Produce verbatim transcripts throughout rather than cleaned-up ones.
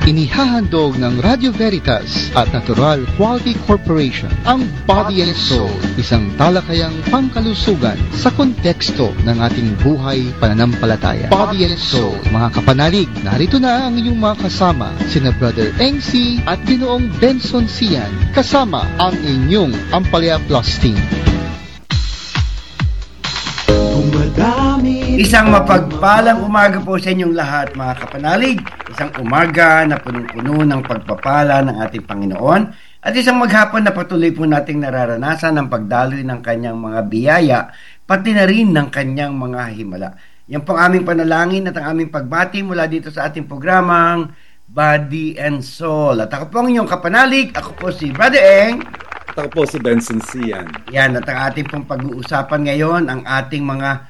Inihahandog ng Radio Veritas at Natural Quality Corporation ang Body and Soul, isang talakayang pangkalusugan sa konteksto ng ating buhay pananampalataya. Body and Soul, mga kapanalig, narito na ang iyong mga kasama, sina Brother Engsi at Ginoong Benson Sian, kasama ang inyong Ampalaya Plus Team. Isang mapagpalang umaga po sa inyong lahat, mga kapanalig. Isang umaga na punong-puno ng pagpapala ng ating Panginoon at isang maghapon na patuloy po nating nararanasan ang pagdaloy ng kanyang mga biyaya, pati na rin ng kanyang mga himala. Yan po ang aming panalangin at ang aming pagbati mula dito sa ating programang Body and Soul. At ako po ang inyong kapanalig. Ako po si Brother Eng. At ako po si Benson Sian. Yan, at ang ating pong pag-uusapan ngayon, ang ating mga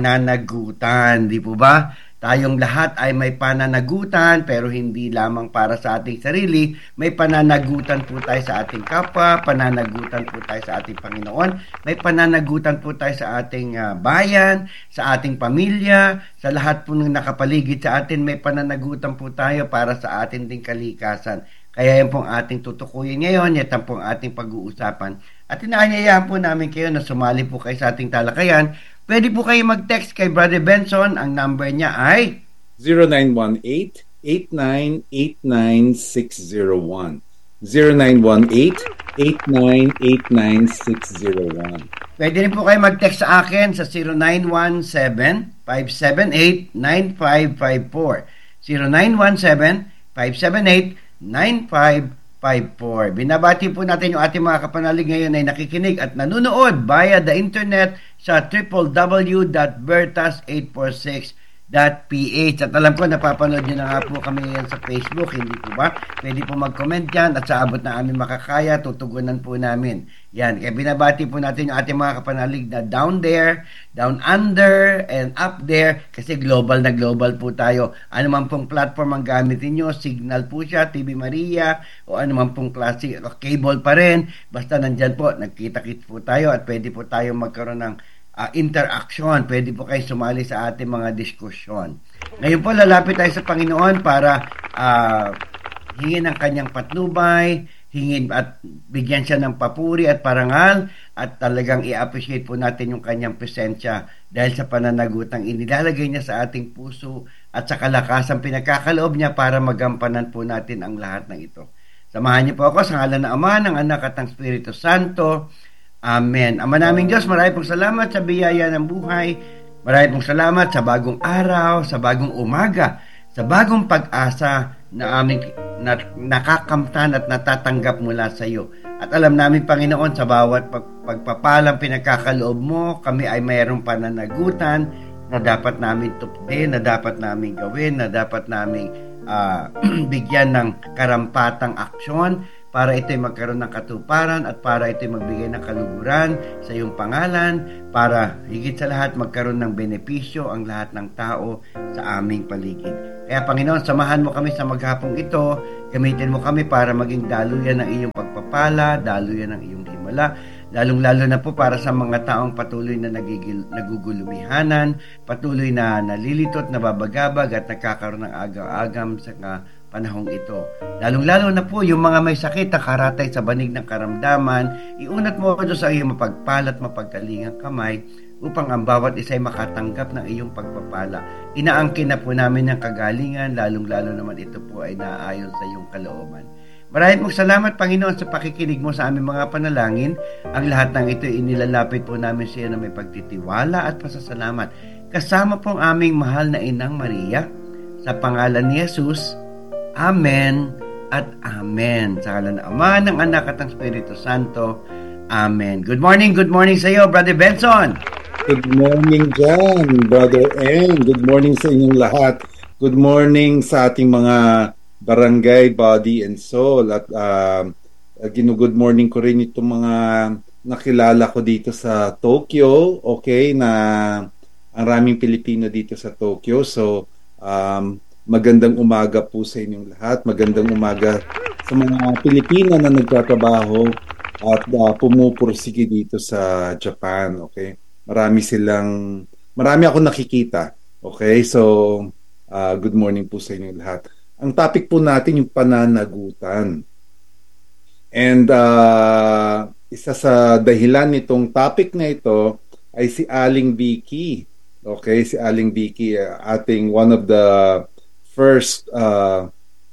pananagutan, di po ba? Tayong lahat ay may pananagutan, pero hindi lamang para sa ating sarili. May pananagutan po tayo sa ating kapwa, pananagutan po tayo sa ating Panginoon, may pananagutan po tayo sa ating uh, bayan, sa ating pamilya, sa lahat po ng nakapaligid sa atin, may pananagutan po tayo para sa ating ding kalikasan. Kaya yan pong ating tutukuyin ngayon, yan pong ating pag-uusapan. At inaanyayahan po namin kayo na sumali po kayo sa ating talakayan. Pwede po kayo mag-text kay Brother Benson. Ang number niya ay zero nine one eight, eight nine eight nine, six zero one. zero nine one eight, eight nine eight nine, six zero one. Pwede rin po kayo mag-text sa akin sa zero nine one seven, five seven eight, nine five five four. zero nine one seven, five seven eight, nine five five four. Binabati po natin yung ating mga kapanalig ngayon ay nakikinig at nanonood via the internet sa w w w dot veritas eight four six dot p h. At alam ko, napapanood nyo na nga po kami ngayon sa Facebook, hindi po ba? Pwede po mag-comment dyan at sa abot na aming makakaya, tutugunan po namin. Yan, kaya binabati po natin yung ating mga kapanalig na down there, down under, and up there, kasi global na global po tayo. Ano man pong platform ang gamitin nyo, Signal po siya, T V Maria, o ano man pong klase, cable pa rin, basta nandyan po, nagkita-kit po tayo at pwede po tayo magkaroon ng Uh, interaction. Pwede po kayo sumali sa ating mga diskusyon. Ngayon po, lalapit tayo sa Panginoon para uh, hingin ang kanyang patnubay, hingin at bigyan siya ng papuri at parangal, at talagang i-appreciate po natin yung kanyang presensya dahil sa pananagutang inilalagay niya sa ating puso at sa kalakasang pinagkakaloob niya para magampanan po natin ang lahat ng ito. Samahan niyo po ako sa ngalan ng Ama, ng Anak at ng Espiritu Santo. Amen. Ama naming Diyos, marami pong salamat sa biyaya ng buhay. Marami pong salamat sa bagong araw, sa bagong umaga, sa bagong pag-asa na aming na, nakakamtan at natatanggap mula sa iyo. At alam namin, Panginoon, sa bawat pag, pagpapalang pinagkakaloob mo, kami ay mayroong pananagutan na dapat namin tupdin, na dapat namin gawin, na dapat namin uh, bigyan ng karampatang aksyon para ito'y magkaroon ng katuparan at para ito'y magbigay ng kaluguran sa iyong pangalan, para higit sa lahat magkaroon ng benepisyo ang lahat ng tao sa aming paligid. Kaya Panginoon, samahan mo kami sa maghapong ito, gamitin mo kami para maging daluyan ng iyong pagpapala, daluyan ng iyong himala, lalong-lalo na po para sa mga taong patuloy na nagigil, nagugulumihanan, patuloy na nalilitot, nababagabag at nagkakaroon ng agaw-agam sa panahong ito. Lalong-lalo na po yung mga may sakit na karatay sa banig ng karamdaman, iunat mo ito sa iyong mapagpalat, mapagkalingang kamay upang ang bawat isa'y makatanggap ng iyong pagpapala. Inaangkin na po namin ng kagalingan, lalong-lalo naman ito po ay naaayon sa iyong kalooban. Maraming pong salamat, Panginoon, sa pakikinig mo sa aming mga panalangin. Ang lahat ng ito inilalapit po namin sa iyo na may pagtitiwala at pasasalamat. Kasama po ang aming mahal na Inang Maria, sa pangalan ni Jesus. Amen at Amen. Sa ngalan ng Ama, ng Anak at ng Espiritu Santo. Amen. Good morning, good morning sa iyo, Brother Benson. Good morning dyan, Brother Eng. Good morning sa inyong lahat. Good morning sa ating mga barangay, body and soul. At uh, ginu-good morning ko rin itong mga nakilala ko dito sa Tokyo. Okay, na ang raming Pilipino dito sa Tokyo. So, um, magandang umaga po sa inyong lahat. Magandang umaga sa mga Pilipino na nagtatrabaho at uh, pumupursige dito sa Japan. Okay? Marami silang, marami akong nakikita. Okay? So, uh, good morning po sa inyong lahat. Ang topic po natin yung pananagutan. And uh, isa sa dahilan nitong topic na ito ay si Aling Vicky. Okay, si Aling Vicky, uh, ating one of the first uh,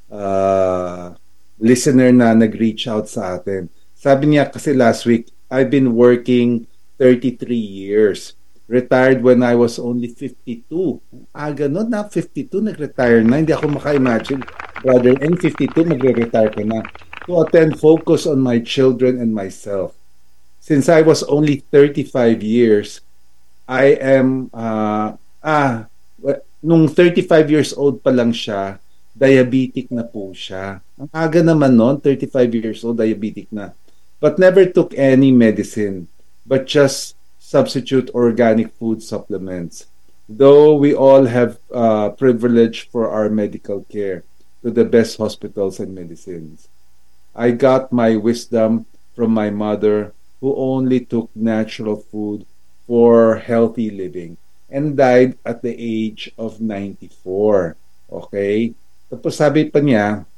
uh, listener na nag-reach out sa atin. Sabi niya kasi last week, I've been working thirty-three years. Retired when I was only fifty-two. Ah, ganun na, fifty-two, nag-retire na. Hindi ako maka-imagine. Brother, and fifty-two, magre-retire ka na. To attend focus on my children and myself. Since I was only thirty-five years, I am, uh, ah, nung thirty-five years old pa lang siya, diabetic na po siya. Ang aga naman noon, thirty-five years old, diabetic na. But never took any medicine, but just substitute organic food supplements. Though we all have uh, privilege for our medical care to the best hospitals and medicines. I got my wisdom from my mother who only took natural food for healthy living and died at the age of ninety-four. Okay? Tapos sabi pa niya,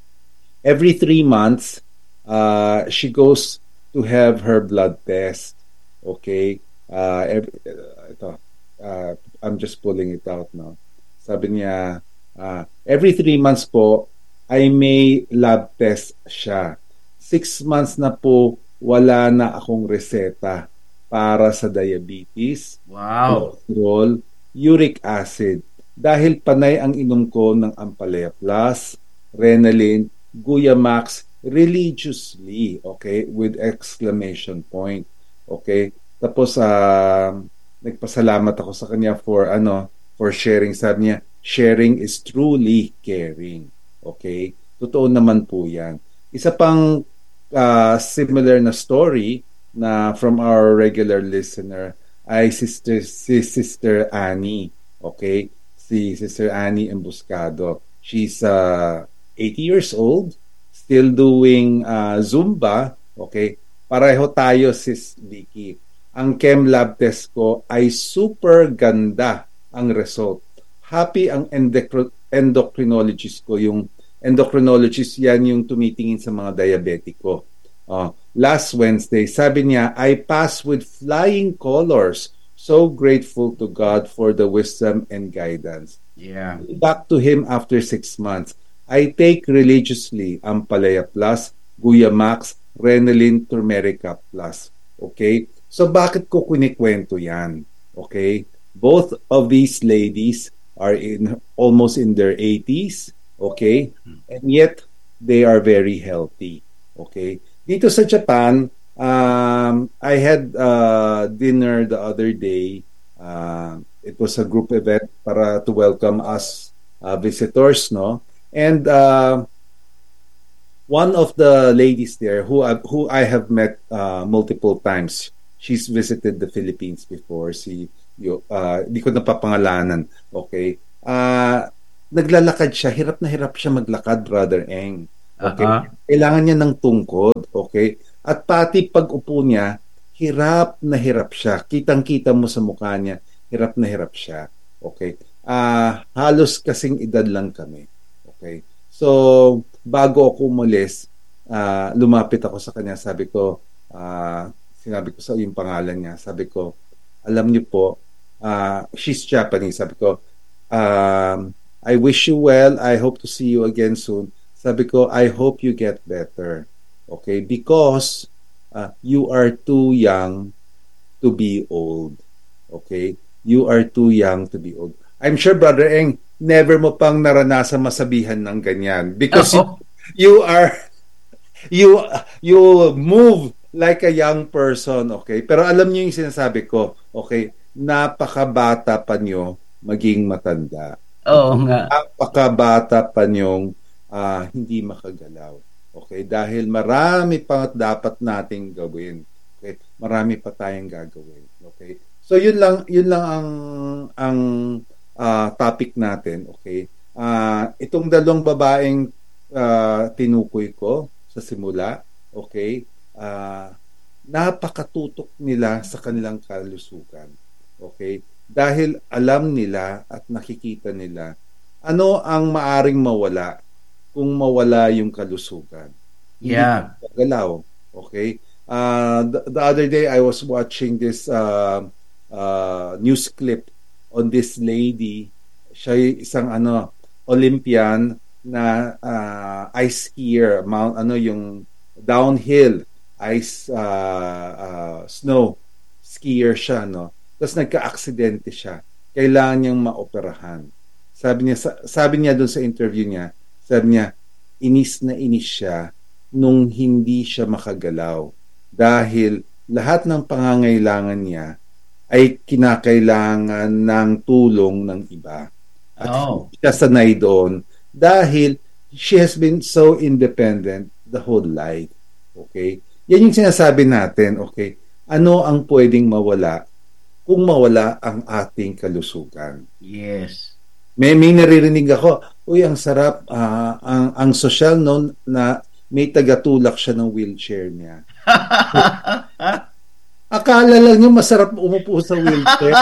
every three months, uh, she goes to have her blood test. Okay? Uh, every, uh, ito, uh, I'm just pulling it out now. Sabi niya, uh, every three months po, ay may lab test siya. Six months na po, wala na akong reseta para sa diabetes, Wow. cholesterol, uric acid. Dahil panay ang inom ko ng Ampalaya Plus, Renalin, Guyamax, religiously, okay, with exclamation point. Okay? Tapos, uh, nagpasalamat ako sa kanya for, ano, for sharing. Sabi niya, sharing is truly caring. Okay? Totoo naman po yan. Isa pang uh, similar na story na from our regular listener ay sister, si Sister Annie. Okay? Si Sister Annie Embuscado. She's uh, eighty years old, still doing uh, Zumba. Okay? Pareho tayo, Sis Vicky. Ang chem lab test ko ay super ganda ang result. Happy ang endocr- endocrinologist ko. Yung endocrinologist, yan yung tumitingin sa mga diabetiko. Uh, last Wednesday, sabi niya, I passed with flying colors. So grateful to God for the wisdom and guidance. Yeah. Back to him after six months. I take religiously Ampalaya Plus, Guyamax, Renalin, Turmerica Plus. Okay? So bakit ko kinikwento yan? Okay? Both of these ladies are in almost in their eighties. Okay? And yet, they are very healthy. Okay? Dito sa Japan, um, I had uh, dinner the other day. Uh, it was a group event para to welcome us uh, visitors, no? And uh, one of the ladies there who I, who I have met uh, multiple times, she's visited the Philippines before. Si, yo, uh, di ko napapangalanan. Okay? Uh, naglalakad siya. Hirap na hirap siya maglakad, Brother Eng. Okay? Uh-huh. Kailangan niya ng tungkod. Okay? At pati pag-upo niya, hirap na hirap siya. Kitang-kita mo sa mukha niya, hirap na hirap siya. Okay? Uh, halos kasing edad lang kami. Okay? So, bago ako umalis, uh, lumapit ako sa kanya. Sabi ko, uh, sinabi ko sa yung pangalan niya, sabi ko, alam niyo po, uh, she's Japanese, sabi ko, um, I wish you well, I hope to see you again soon. Sabi ko, I hope you get better. Okay? Because uh, you are too young to be old. Okay? You are too young to be old. I'm sure, Brother Eng, never mo pang naranasan masabihan ng ganyan. Because Oh. you, you are, you, you move like a young person, okay? Pero alam niyo yung sinasabi ko, okay? Napakabata pa niyo maging matanda. Oo nga. Napakabata pa niyong uh, hindi makagalaw. Okay? Dahil marami pa dapat nating gawin. Okay? Marami pa tayong gagawin. Okay? So yun lang, yun lang ang ang uh, topic natin, okay? Uh, itong dalawang babaeng uh, tinukoy ko sa simula, okay? Uh, napakatutok nila sa kanilang kalusugan. Okay? Dahil alam nila at nakikita nila ano ang maaring mawala kung mawala yung kalusugan? Yeah. Hindi galaw. Okay? Uh, the, the other day, I was watching this uh, uh, news clip on this lady. Siya isang ano, Olympian na uh, ice skier, mount, ano yung downhill ice uh, uh, snow skier siya, no? Tapos nagka-aksidente siya. Kailangan niyang maoperahan. Sabi niya, sabi niya doon sa interview niya, sabi niya, inis na inis siya nung hindi siya makagalaw. Dahil lahat ng pangangailangan niya ay kinakailangan ng tulong ng iba. At Oh. hindi siya sanay doon dahil she has been so independent the whole life. Okay? Yan yung sinasabi natin, okay? Ano ang pwedeng mawala kung mawala ang ating kalusugan? Yes. May, may naririnig ako, uy, ang sarap, ah, ang, ang social noon na may tagatulak siya ng wheelchair niya. Akala lang niyo masarap umupo sa wheelchair.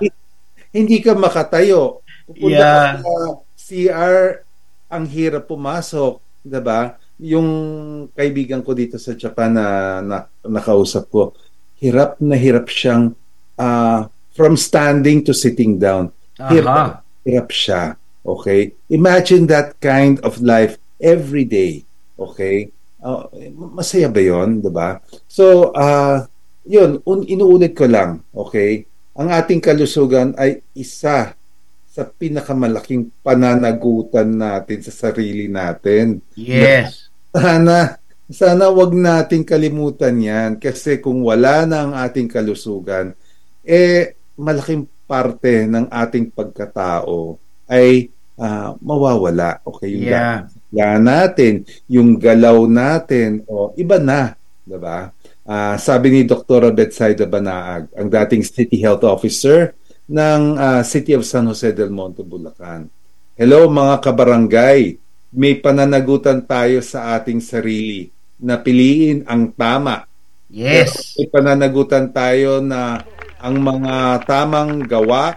Hindi ka makatayo. Pupunta Yeah. ka sa C R, ang hirap pumasok, 'di ba? Yung kaibigan ko dito sa Japan na, na nakausap ko, hirap na hirap siyang uh, from standing to sitting down. Hirap, hirap siya. Okay? Imagine that kind of life every day. Okay? Uh, masaya ba yun? Diba? So, uh, yun, un- inuulit ko lang. Okay? Ang ating kalusugan ay isa sa pinakamalaking pananagutan natin sa sarili natin. Yes. Sana, sana wag nating kalimutan yan kasi kung wala na ang ating kalusugan, eh, malaking parte ng ating pagkatao ay uh, mawawala. Okay, yung Yeah. gana natin, yung galaw natin, o iba na, diba? Uh, sabi ni Doktora Betsaida Banaag, ang dating City Health Officer ng uh, City of San Jose del Monte, Bulacan. Hello mga kabarangay, may pananagutan tayo sa ating sarili na piliin ang tama. Yes. May pananagutan tayo na ang mga tamang gawa,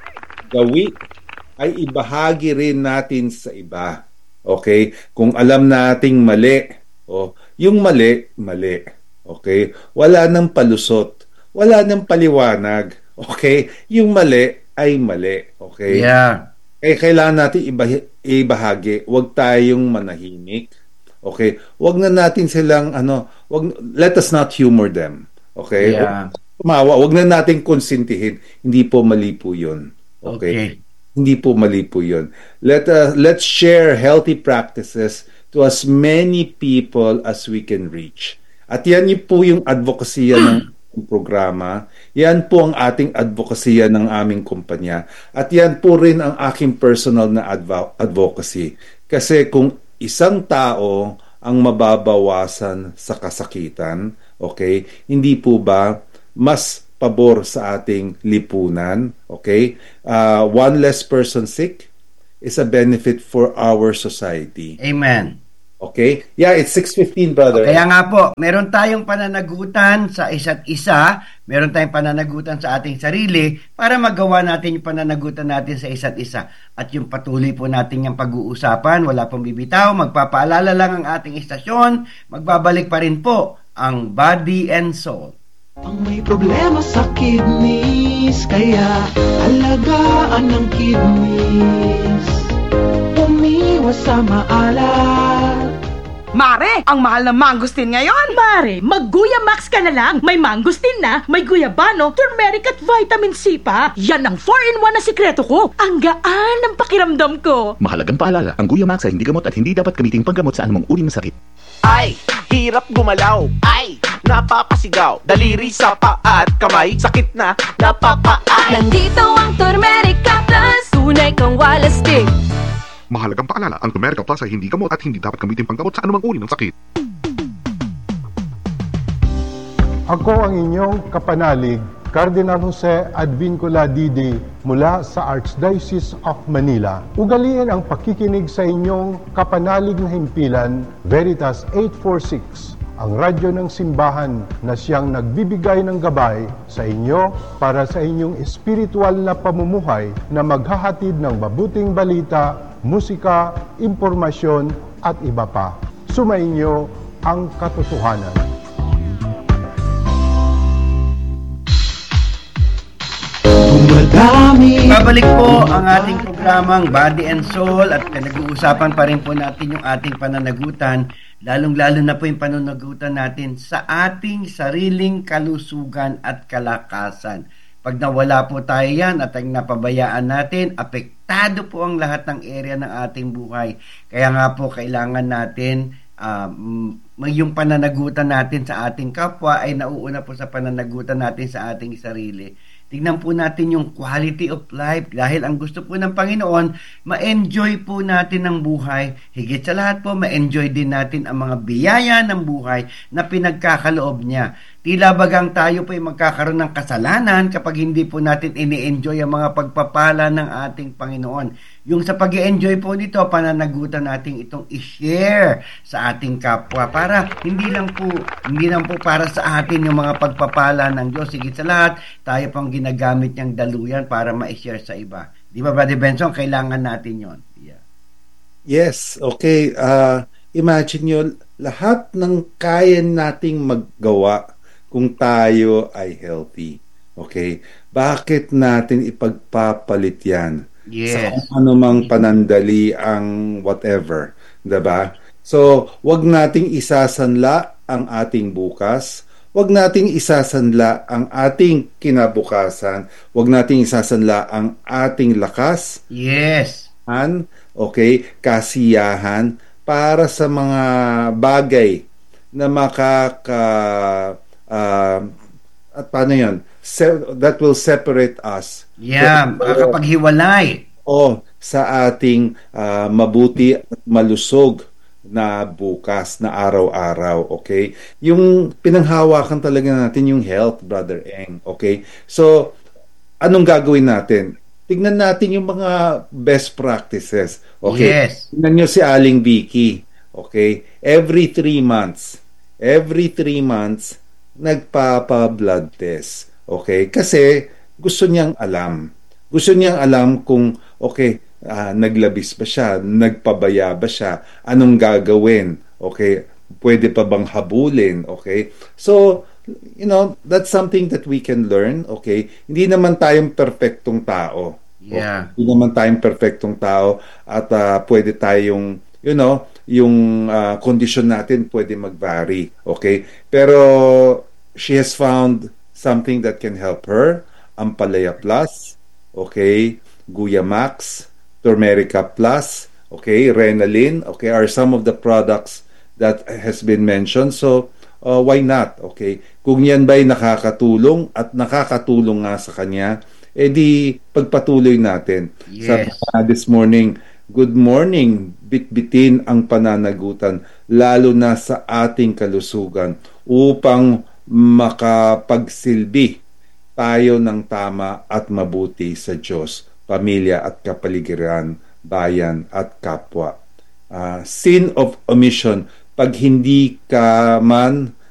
gawi, ay ibahagi rin natin sa iba. Okay? Kung alam nating mali, oh, yung mali, mali. Okay? Wala nang palusot. Wala nang paliwanag. Okay? Yung mali ay mali. Okay? Yeah. Eh, kailangan natin iba- ibahagi. Huwag tayong manahimik. Okay? Huwag na natin silang, ano, wag, let us not humor them. Okay? Yeah. Tumawa. Huwag na natin konsintihin. Hindi po mali po yun. Okay? Okay. Hindi po mali po yun. Let us, let's share healthy practices to as many people as we can reach. At yan yung po yung advocacy ng programa. Yan po ang ating advokasya ng aming kumpanya. At yan po rin ang aking personal na advo- advocacy. Kasi kung isang tao ang mababawasan sa kasakitan, okay, hindi po ba mas pabor sa ating lipunan? Okay? Uh, one less person sick is a benefit for our society. Amen. Okay? Yeah, it's six fifteen, brother. Kaya nga po, meron tayong pananagutan sa isa't isa, meron tayong pananagutan sa ating sarili para magawa natin yung pananagutan natin sa isa't isa. At yung patuloy po natin yung pag-uusapan, wala pong bibitaw, magpapaalala lang ang ating istasyon, magbabalik pa rin po ang Body and Soul. Ang may problema sa kidneys, kaya alagaan ng kidneys. Umiwas sa maalat. Mare, ang mahal ng mangustin ngayon. Mare, mag-Guya Max ka na lang. May mangustin na, may guyabano, turmeric at vitamin C pa. Yan ang four in one na sikreto ko. Ang gaan ng pakiramdam ko. Mahalagang paalala, ang Guya Max ay hindi gamot at hindi dapat gamiting panggamot sa anumang uri ng sakit. Ay, hirap gumalaw. Ay, napapasigaw. Daliri sa paa at kamay, sakit na, napapaan. Nandito ang Turmeric Plus, tunay kang walastik. Mahalagang paalala, ang Turmeric Plus ay hindi gamot at hindi dapat gamitin panggamot sa anumang uri ng sakit. Ako ang inyong kapanalig, Cardinal Jose Advincula Didi mula sa Archdiocese of Manila. Ugaliin ang pakikinig sa inyong kapanalig na himpilan, Veritas eight forty-six, ang radyo ng simbahan na siyang nagbibigay ng gabay sa inyo para sa inyong espiritual na pamumuhay na maghahatid ng mabuting balita musika, impormasyon at iba pa. Sumainyo ang katotohanan. Dumadami. Babalik po ang ating programang Body and Soul at pinag-uusapan pa rin po natin yung ating pananagutan, lalong-lalo na po yung pananagutan natin sa ating sariling kalusugan at kalakasan. Pag nawala po tayo yan at ang napabayaan natin, apektado po ang lahat ng area ng ating buhay. Kaya nga po kailangan natin um, yung pananagutan natin sa ating kapwa ay nauuna po sa pananagutan natin sa ating sarili. Tingnan po natin yung quality of life dahil ang gusto po ng Panginoon, ma-enjoy po natin ang buhay. Higit sa lahat po, ma-enjoy din natin ang mga biyaya ng buhay na pinagkakaloob niya. Tila bagang tayo po ay magkakaroon ng kasalanan kapag hindi po natin ini-enjoy ang mga pagpapala ng ating Panginoon. Yung sa pag-i-enjoy po nito, pananagutan natin itong i-share sa ating kapwa para hindi lang po hindi lang po para sa atin yung mga pagpapala ng Diyos. Higit sa lahat, tayo pang ginagamit niyang daluyan para ma-share sa iba. Di ba, Brother Benson? Kailangan natin yon. Yeah. Yes, okay. Uh, imagine nyo, lahat ng kaya nating maggawa kung tayo ay healthy. Okay? Bakit natin ipagpapalit yan? Yes. Sa kung anumang panandali ang whatever. Diba? So, wag nating isasanla ang ating bukas. Wag nating isasanla ang ating kinabukasan. Wag nating isasanla ang ating lakas. Yes. An, okay, kasiyahan para sa mga bagay na makaka uh, at paano yun? Se- that will separate us. Yeah, makakapaghiwalay. O sa ating uh, mabuti at malusog na bukas, na araw-araw, okay? Yung pinanghawakan talaga natin yung health, Brother Eng, okay? So, anong gagawin natin? Tignan natin yung mga best practices, okay? Yes. Tignan nyo si Aling Vicky, okay? Every three months, every three months, nagpapa-blood test, okay? Kasi gusto niyang alam. Gusto niyang alam kung, okay, Uh, naglabis ba siya, nagpabaya ba siya, anong gagawin, okay, pwede pa bang habulin, okay, so you know, that's something that we can learn, okay, hindi naman tayong perfectong tao, yeah, okay? Hindi naman tayong perfectong tao at uh, pwede tayong, you know, yung uh, condition natin pwede mag-vary, okay, pero she has found something that can help her, Ampalaya Plus, okay, Guya Max, Turmerica Plus, okay, Renalin, okay, are some of the products that has been mentioned. So, uh, why not, okay? Kung yan ba'y nakakatulong at nakakatulong nga sa kanya, edi pagpatuloy natin. Yes. Sa uh, this morning, good morning, bitbitin ang pananagutan, lalo na sa ating kalusugan, upang makapagsilbi tayo ng tama at mabuti sa Diyos, pamilya at kapaligiran, bayan at kapwa. Uh, sin of omission, pag hindi ka man